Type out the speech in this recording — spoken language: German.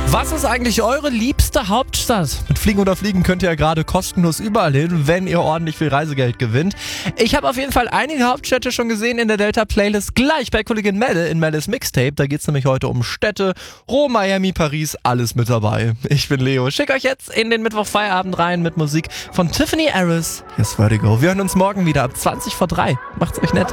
Was ist eigentlich eure liebste Hauptstadt? Mit Fliegen oder Fliegen könnt ihr ja gerade kostenlos überall hin, wenn ihr ordentlich viel Reisegeld gewinnt. Ich habe auf jeden Fall einige Hauptstädte schon gesehen in der Delta-Playlist. Gleich bei Kollegin Melle in Melles Mixtape. Da geht's nämlich heute um Städte. Rom, Miami, Paris, alles mit dabei. Ich bin Leo. Schick euch jetzt in den Mittwochfeierabend rein mit Musik von Tiffany Harris. Hier ist Vertigo. Wir hören uns morgen wieder ab 3:20. Macht's euch nett.